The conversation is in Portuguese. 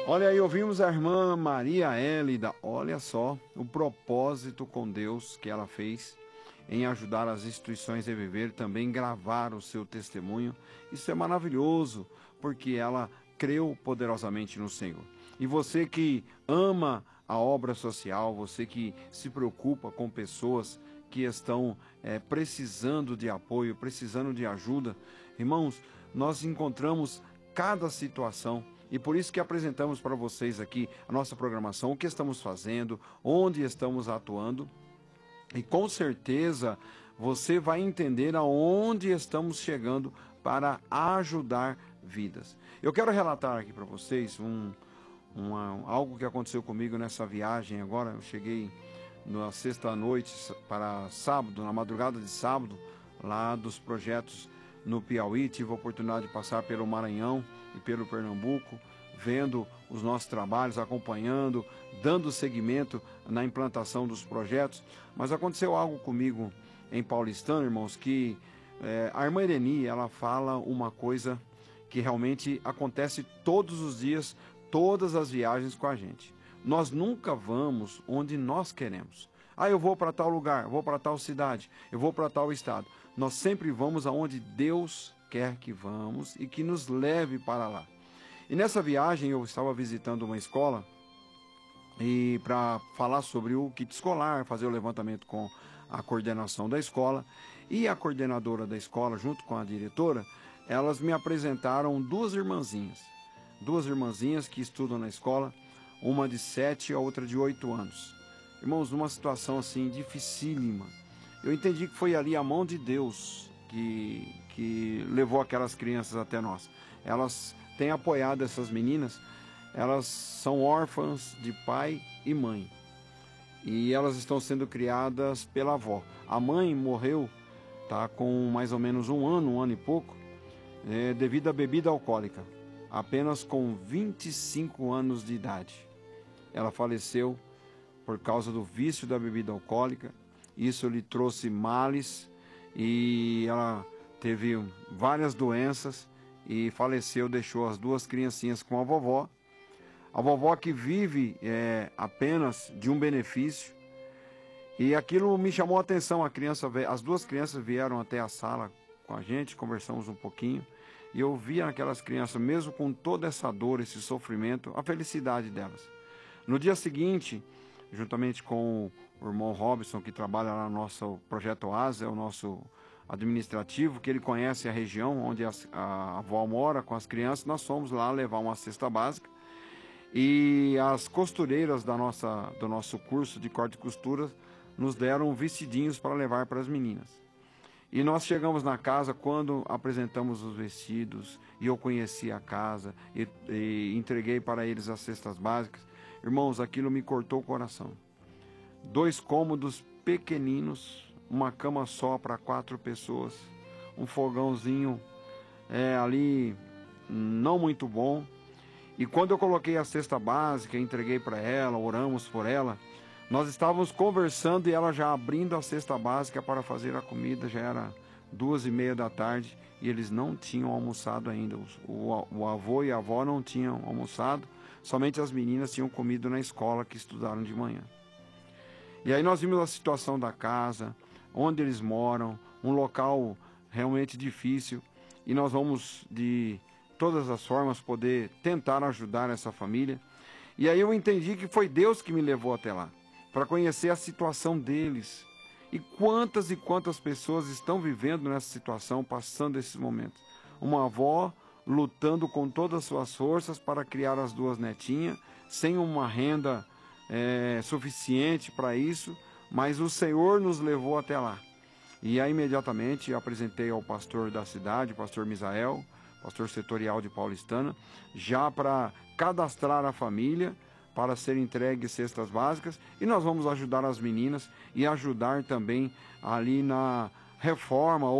Olha aí, ouvimos a irmã Maria Hélida. Olha só o propósito com Deus que ela fez em ajudar as instituições a viver, também gravar o seu testemunho. Isso é maravilhoso, porque ela creu poderosamente no Senhor. E você que ama a obra social, você que se preocupa com pessoas que estão precisando de apoio, precisando de ajuda, irmãos, nós encontramos cada situação. E por isso que apresentamos para vocês aqui a nossa programação, o que estamos fazendo, onde estamos atuando. E com certeza você vai entender aonde estamos chegando para ajudar vidas. Eu quero relatar aqui para vocês algo que aconteceu comigo nessa viagem agora. Eu cheguei na sexta-noite para sábado, na madrugada de sábado, lá dos projetos no Piauí. Tive a oportunidade de passar pelo Maranhão e pelo Pernambuco, vendo os nossos trabalhos, acompanhando, dando seguimento na implantação dos projetos. Mas aconteceu algo comigo em Paulistano, irmãos, que a irmã Ireni, ela fala uma coisa que realmente acontece todos os dias, todas as viagens com a gente. Nós nunca vamos onde nós queremos. Eu vou para tal lugar, vou para tal cidade, eu vou para tal estado. Nós sempre vamos aonde Deus quer que vamos e que nos leve para lá. E nessa viagem eu estava visitando uma escola e para falar sobre o kit escolar, fazer o levantamento com a coordenação da escola, e a coordenadora da escola junto com a diretora, elas me apresentaram duas irmãzinhas que estudam na escola, uma de 7 e a outra de 8 anos. Irmãos, numa situação assim dificílima. Eu entendi que foi ali a mão de Deus que levou aquelas crianças até nós. Elas têm apoiado essas meninas. Elas são órfãs de pai e mãe. E elas estão sendo criadas pela avó. A mãe morreu, com mais ou menos um ano e pouco, devido à bebida alcoólica. Apenas com 25 anos de idade. Ela faleceu por causa do vício da bebida alcoólica. Isso lhe trouxe males e ela teve várias doenças e faleceu, deixou as duas criancinhas com a vovó. A vovó que vive apenas de um benefício. E aquilo me chamou a atenção. As duas crianças vieram até a sala com a gente, conversamos um pouquinho. E eu via naquelas crianças, mesmo com toda essa dor, esse sofrimento, a felicidade delas. No dia seguinte, juntamente com o irmão Robson, que trabalha lá no nosso projeto Oásis, é o nosso administrativo, que ele conhece a região onde a avó mora com as crianças, nós fomos lá levar uma cesta básica. E as costureiras do nosso curso de corte e costura nos deram vestidinhos para levar para as meninas. E nós chegamos na casa, quando apresentamos os vestidos, e eu conheci a casa, e entreguei para eles as cestas básicas. Irmãos, aquilo me cortou o coração. 2 cômodos pequeninos, uma cama só para 4 pessoas, um fogãozinho ali não muito bom. E quando eu coloquei a cesta básica, entreguei para ela, oramos por ela, nós estávamos conversando e ela já abrindo a cesta básica para fazer a comida. Já era 2:30 da tarde e eles não tinham almoçado ainda. O avô e a avó não tinham almoçado, somente as meninas tinham comido na escola, que estudaram de manhã. E aí nós vimos a situação da casa, onde eles moram, um local realmente difícil, e nós vamos de todas as formas poder tentar ajudar essa família. E aí eu entendi que foi Deus que me levou até lá, para conhecer a situação deles. E quantas pessoas estão vivendo nessa situação, passando esses momentos. Uma avó lutando com todas as suas forças para criar as 2 netinhas, sem uma renda suficiente para isso, mas o Senhor nos levou até lá. E aí imediatamente apresentei ao pastor da cidade, o pastor Misael, pastor setorial de Paulistana, já para cadastrar a família, para ser entregue cestas básicas, e nós vamos ajudar as meninas e ajudar também ali na reforma